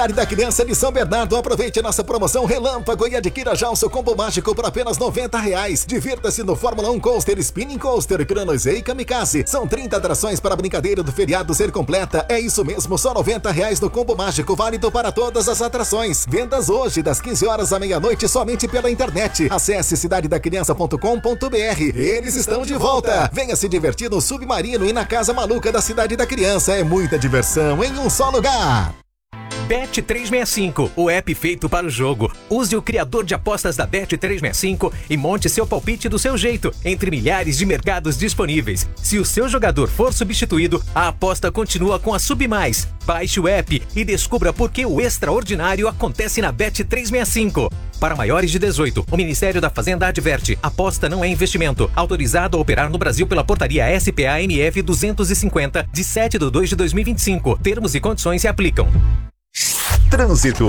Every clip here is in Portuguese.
Cidade da Criança de São Bernardo, aproveite nossa promoção Relâmpago e adquira já o seu combo mágico por apenas R$90. Divirta-se no Fórmula 1 Coaster, Spinning Coaster, Chronosei e Kamikaze. São 30 atrações para a brincadeira do feriado ser completa. É isso mesmo, só R$90 no combo mágico, válido para todas as atrações. Vendas hoje, das 15 horas à meia-noite, somente pela internet. Acesse cidadedacriança.com.br. Eles estão de volta. Venha se divertir no Submarino e na Casa Maluca da Cidade da Criança. É muita diversão em um só lugar. Bet365, o app feito para o jogo. Use o criador de apostas da Bet365 e monte seu palpite do seu jeito, entre milhares de mercados disponíveis. Se o seu jogador for substituído, a aposta continua com a Submais. Baixe o app e descubra por que o extraordinário acontece na Bet365. Para maiores de 18, o Ministério da Fazenda adverte: aposta não é investimento. Autorizado a operar no Brasil pela portaria SPA-MF 250, de 7/2/2025. Termos e condições se aplicam. Trânsito.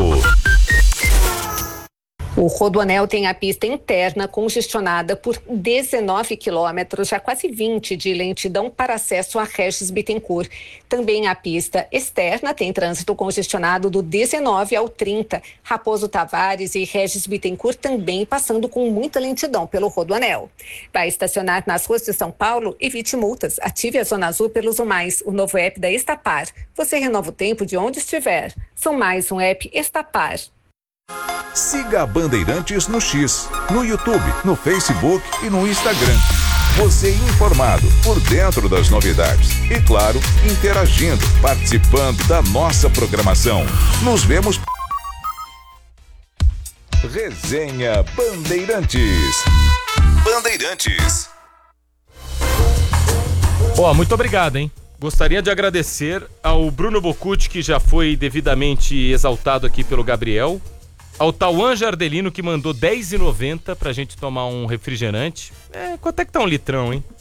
O Rodoanel tem a pista interna congestionada por 19 quilômetros, já quase 20 de lentidão para acesso a Regis Bittencourt. Também a pista externa tem trânsito congestionado do 19 ao 30. Raposo Tavares e Regis Bittencourt também passando com muita lentidão pelo Rodoanel. Vai estacionar nas ruas de São Paulo? Evite multas. Ative a Zona Azul pelo Zumais, o novo app da Estapar. Você renova o tempo de onde estiver. São mais um app Estapar. Siga a Bandeirantes no X, no YouTube, no Facebook e no Instagram. Você informado, por dentro das novidades. E claro, interagindo, participando da nossa programação. Nos vemos. Resenha Bandeirantes. Bandeirantes. Muito obrigado, hein? Gostaria de agradecer ao Bruno Bocucci, que já foi devidamente exaltado aqui pelo Gabriel. Ao Tauan Jardelino, que mandou R$10,90 pra gente tomar um refrigerante. Quanto é que tá um litrão, hein?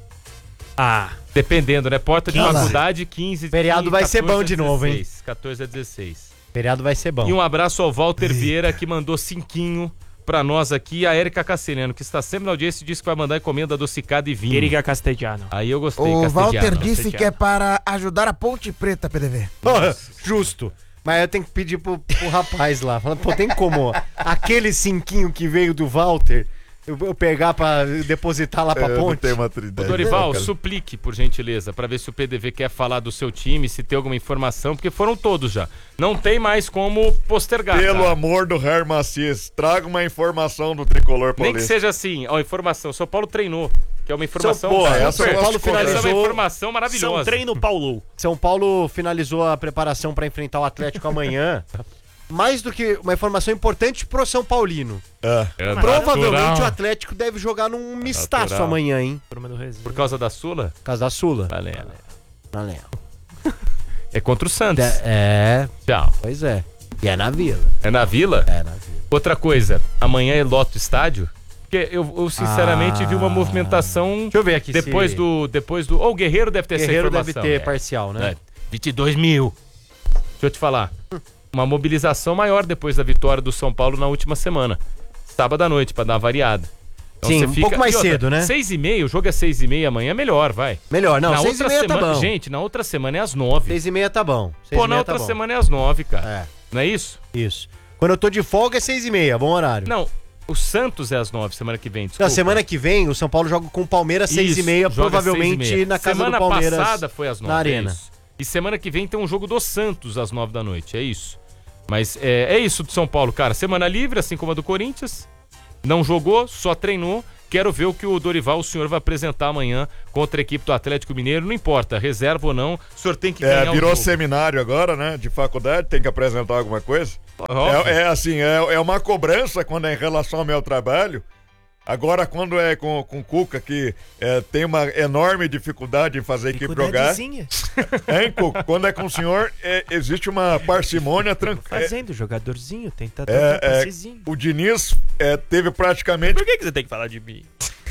Dependendo, né? Porta de faculdade, 15... Feriado vai ser bom de novo, hein? 14/16. Feriado vai ser bom. E um abraço ao Walter Vieira, que mandou cinquinho pra nós aqui. A Érica Castelhano, que está sempre na audiência, e disse que vai mandar encomenda adocicada e vinho. Erika Castellano. Aí eu gostei. O Walter disse que é para ajudar a Ponte Preta, PDV. Justo. Mas eu tenho que pedir pro rapaz lá. Falando, tem como aquele cinquinho que veio do Walter eu pegar pra depositar lá pra ponte? Tem uma ideia. Dorival, suplique, por gentileza, pra ver se o PDV quer falar do seu time, se tem alguma informação, porque foram todos já. Não tem mais como postergar. Pelo amor do Herr Macias, traga uma informação do tricolor paulista. Nem que seja assim, informação. São Paulo treinou. Que é uma informação. São Paulo finalizou. Essa é uma informação maravilhosa. São treino Paulo. São Paulo finalizou a preparação para enfrentar o Atlético amanhã. Mais do que uma informação importante pro São Paulino. Provavelmente o Atlético deve jogar num mistaço amanhã, hein? Por causa da Sula? Por causa da Sula. Valeu. É contra o Santos. Tchau. Pois é. E é na Vila. É na Vila? É na Vila. Outra coisa, amanhã é loto estádio? Porque eu sinceramente vi uma movimentação. Deixa eu ver aqui. Depois do. O Guerreiro deve ter essa informação. Guerreiro deve ter parcial, né? 22 mil. Deixa eu te falar. Uma mobilização maior depois da vitória do São Paulo na última semana. Sábado à noite, pra dar uma variada. Então sim, um pouco mais cedo, né? 6h30, o jogo é 6h30 amanhã, melhor, vai. Melhor, não, na 6h30 outra semana, tá bom. Gente, na outra semana é às 9. 6h30 tá bom. Na outra semana é às 9, cara. Não é isso? Isso. Quando eu tô de folga é 6h30, bom horário. Não, o Santos é às 9 semana que vem, desculpa. Na semana que vem, o São Paulo joga com o Palmeiras 6h30, provavelmente 6h30. Na casa do Palmeiras. Semana passada foi às 9, na Arena. E semana que vem tem um jogo do Santos às 9 da noite, é isso. Mas é isso do São Paulo, cara. Semana livre, assim como a do Corinthians. Não jogou, só treinou. Quero ver o que o Dorival, o senhor, vai apresentar amanhã contra a equipe do Atlético Mineiro. Não importa, reserva ou não, o senhor tem que ganhar o virou jogo. Seminário agora, né? De faculdade, tem que apresentar alguma coisa. É uma cobrança quando é em relação ao meu trabalho. Agora, quando é com o Cuca, que tem uma enorme dificuldade em fazer a equipe jogar. Hein, Cuca? Quando é com o senhor, existe uma parcimônia tranquila. Fazendo jogadorzinho, tenta dar um passezinho. O Diniz teve praticamente. Por que você tem que falar de mim?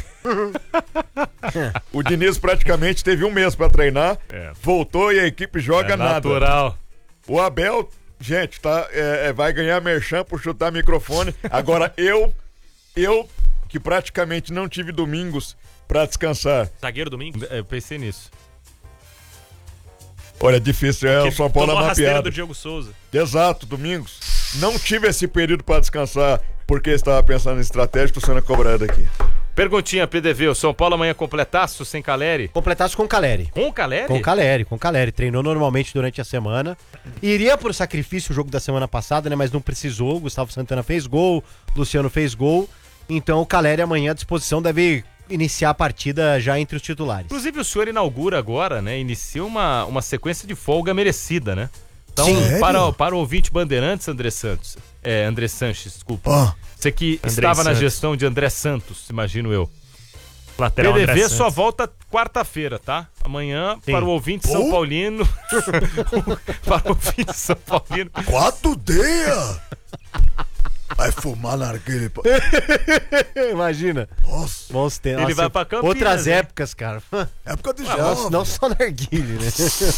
O Diniz praticamente teve um mês pra treinar, voltou e a equipe joga nada. Natural. O Abel, gente, vai ganhar merchan por chutar microfone. Agora eu que praticamente não tive domingos pra descansar. Zagueiro domingo? Eu pensei nisso. Olha, difícil, o São Paulo é Tomou a rasteira mapeado. do Diogo Souza. Exato, domingos. Não tive esse período pra descansar, porque estava pensando em estratégia, tô sendo cobrado aqui. Perguntinha, PDV, o São Paulo amanhã completaço sem Caleri? Completaço com o Caleri. Com o Caleri? Com o Caleri. Treinou normalmente durante a semana. Iria por sacrifício o jogo da semana passada, né? Mas não precisou. Gustavo Santana fez gol, Luciano fez gol. Então o Caleri amanhã à disposição deve iniciar a partida já entre os titulares. Inclusive o senhor inaugura agora, né? Inicia uma sequência de folga merecida, né? Então, para o ouvinte Bandeirantes, André Sanches, desculpa. Você que estava na gestão de André Santos, imagino eu. Lateral PDV só volta quarta-feira, tá? Amanhã, para o ouvinte São Paulino. Para o ouvinte São Paulino. 4 dias! Vai fumar narguilha. Imagina. Nossa. Vamos ter, Ele vai pra Campinas. outras épocas, cara. Época de jovem. Não só narguilha, né?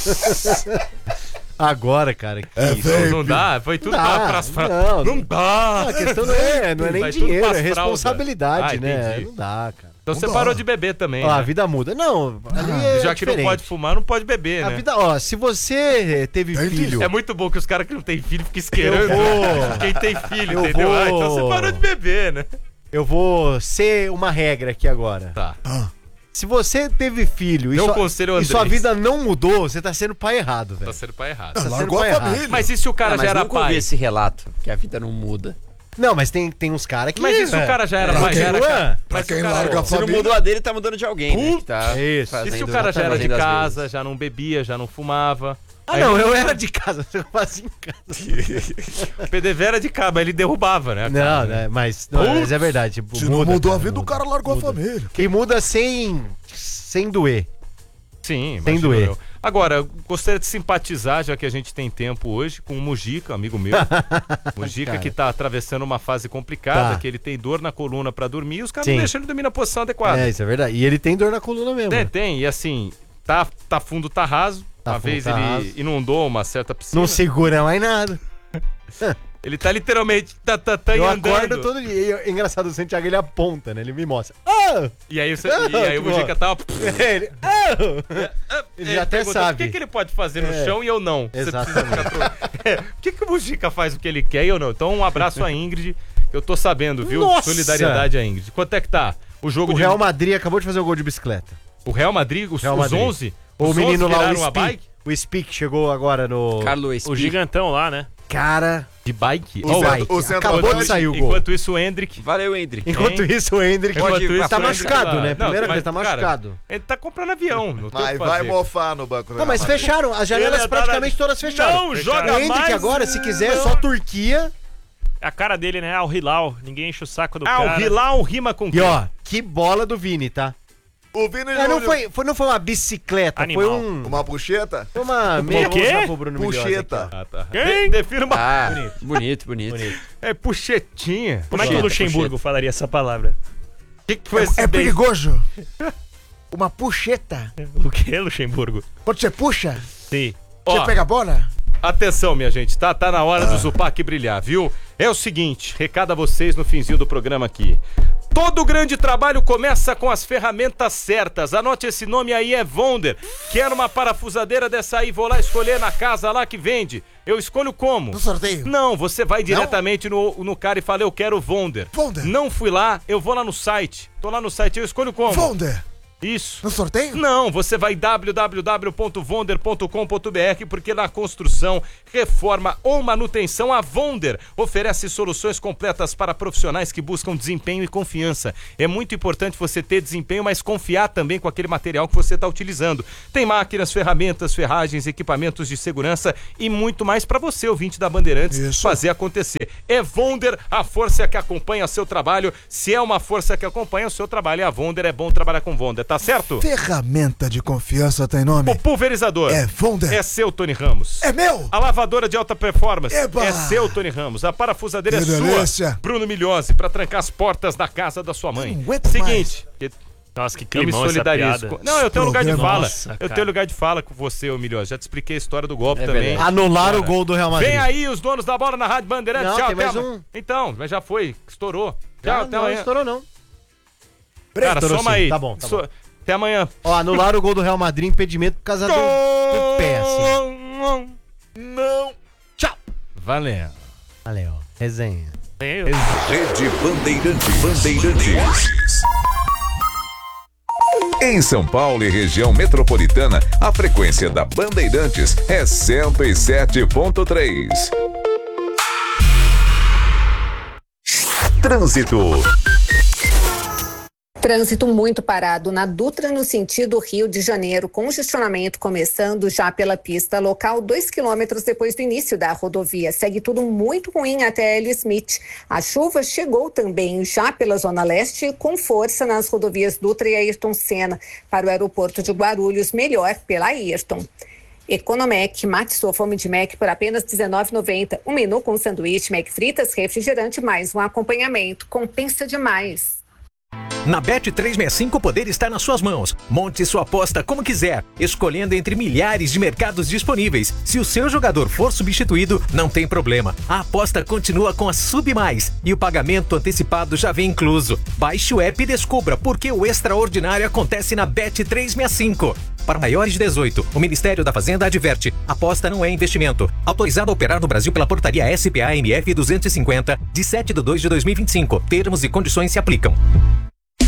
Agora, cara. Não dá, foi tudo pra não dá. A questão não é nem Vai tudo dinheiro, pras é responsabilidade, fraldas. né? Entendi. Não dá, cara. Então você parou de beber também. A né? vida muda. Não, ali é Já que diferente. não pode fumar, não pode beber, A né? vida, se você teve filho... É muito bom que os caras que não têm filho ficam esquerando. Eu vou- Quem tem filho, eu entendeu? vou- Então você parou de beber, né? Eu vou ser uma regra aqui agora. Tá. Se você teve filho Deu um conselho, e sua Andrés. vida não mudou, você tá sendo pai errado, velho. Tá sendo pai errado. Tá sendo Largou pai a errado. família. Mas e se o cara já era nunca ouvi pai? esse relato, que a vida não muda. Não, mas tem uns caras que... Mas e se o cara já era pai? Já era Continua. Pra Mas quem se o cara- larga a Se não família... mudou a dele, tá mudando de alguém, né? Que tá Isso. E se fazendo o cara já era de exatamente as casa, vezes. já não bebia, já não fumava? Ah, não, eu era de casa, eu fazia em casa. O PDV era de casa, mas ele derrubava, né? Não, né, mas é verdade. Tipo, Se não mudou a vida, muda. o cara largou a família. E muda sem doer. Sim, Sem imagino doer. eu. Agora, eu gostaria de simpatizar, já que a gente tem tempo hoje, com o Mujica, amigo meu. Mujica Cara. que tá atravessando uma fase complicada, Tá. que ele tem dor na coluna pra dormir e os caras Sim. não deixam ele dormir na posição adequada. É, isso é verdade. E ele tem dor na coluna mesmo. Tem, e assim, tá fundo, tá raso. Tá Uma fundo, vez tá ele raso. inundou uma certa piscina. Não segura mais nada. Ele tá literalmente Eu andando. acordo todo dia. E é engraçado, o Santiago ele aponta, né? Ele me mostra. Ah! E aí, o Mujica tava... Ele, ele já até pergunta, sabe. Por que ele pode fazer no chão e eu não? Você Exatamente. precisa ficar Por que o Mujica faz o que ele quer e eu não? Então um abraço à Ingrid, que eu tô sabendo, viu? Nossa! Solidariedade à Ingrid. Quanto é que tá o jogo O Real Madrid acabou de fazer um gol de bicicleta. O Real Madrid, os Real Madrid. 11? O Os menino 11 lá, viraram o a bike? Speak. O Speak chegou agora no... Carlos O gigantão lá, né? Cara, De bike? O bike. centroavante- Acabou de sair o gol. Enquanto isso, o Hendrick... Valeu, Hendrick. Enquanto isso, o Hendrick Enquanto isso, tá o Hendrick machucado, lá. né? Não, Primeira mas, vez, tá cara, machucado. Ele tá comprando avião, não tem o Mas que vai fazer. mofar no banco. Não, mas fecharam. As janelas Ele é praticamente danado. todas fecharam. Não, joga O Hendrick mais, agora, se quiser, não. só Turquia. A cara dele, né? O Hilal. Ninguém enche o saco do Ah, cara. o Hilal rima com E quem? ó, que bola do Vini, tá? O Vini Não Júnior, foi uma bicicleta, Animal. foi um... uma puxeta? Foi uma... O quê? Pro Bruno Milhões Puxeta. aqui, ó. Ah, tá. Quem? Defina uma... Ah, bonito. É puxetinha. Como é que o Luxemburgo falaria essa palavra? O que foi esse É beijo? perigoso. Uma puxeta. O que, Luxemburgo? Quando você puxa, Sim. Ó, você pega a bola. Atenção, minha gente, tá na hora do Zupac brilhar, viu? É o seguinte, recado a vocês no finzinho do programa aqui. Todo grande trabalho começa com as ferramentas certas. Anote esse nome aí, é Vonder. Quero uma parafusadeira dessa aí, vou lá escolher na casa lá que vende. Eu escolho como? No sorteio. Não, você vai diretamente no cara e fala, eu quero Vonder. Vonder. Não fui lá, eu vou lá no site. Tô lá no site, eu escolho como? Vonder. Isso. No sorteio? Não, você vai www.vonder.com.br porque na construção, reforma ou manutenção, a Vonder oferece soluções completas para profissionais que buscam desempenho e confiança. É muito importante você ter desempenho, mas confiar também com aquele material que você está utilizando. Tem máquinas, ferramentas, ferragens, equipamentos de segurança e muito mais para você, ouvinte da Bandeirantes, Isso. fazer acontecer. É Vonder, a força que acompanha seu trabalho. Se é uma força que acompanha o seu trabalho, é a Vonder, é bom trabalhar com Vonder, tá certo? Ferramenta de confiança tem nome. O pulverizador É Vonder. é seu, Tony Ramos. É meu. A lavadora de alta performance Eba! é seu, Tony Ramos. A parafusadeira Que é delícia. sua, Bruno Milhose, pra trancar as portas da casa da sua mãe. Eu não aguento Seguinte, Nossa, que eu me climão essa solidarizo. piada. Não, eu tenho lugar de Programa. fala. Nossa, Eu cara. tenho lugar de fala com você, ô Milhose. Já te expliquei a história do golpe É também. verdade. Anularam o gol do Real Madrid. Vem aí os donos da bola na Rádio Bandeirantes. Não, Tchau, tem mais até um. Então, mas já foi, estourou. Tchau, até Não, não amanhã. estourou não. Cara, Estourou soma sim. aí. Tá bom, tá bom. Até amanhã. Ó, anularam o gol do Real Madrid, impedimento por causa do pé, assim. Não. Tchau. Valeu. Valeu. Resenha. Rede Bandeirantes. Em São Paulo e região metropolitana, a frequência da Bandeirantes é 107.3. Trânsito. Trânsito muito parado na Dutra no sentido Rio de Janeiro, congestionamento começando já pela pista local, 2 quilômetros depois do início da rodovia. Segue tudo muito ruim até L. Smith. A chuva chegou também já pela Zona Leste com força nas rodovias Dutra e Ayrton Senna. Para o aeroporto de Guarulhos, melhor pela Ayrton. Economec, mate sua fome de Mac por apenas R$19,90. Um menu com sanduíche, Mac fritas, refrigerante, mais um acompanhamento. Compensa demais. Na Bet365 o poder está nas suas mãos. Monte sua aposta como quiser, escolhendo entre milhares de mercados disponíveis. Se o seu jogador for substituído, não tem problema. A aposta continua com a Sub Mais e o pagamento antecipado já vem incluso. Baixe o app e descubra por que o extraordinário acontece na Bet365. Para maiores de 18, o Ministério da Fazenda adverte: aposta não é investimento. Autorizado a operar no Brasil pela portaria SPA-MF 250, de 7/2/2025. Termos e condições se aplicam.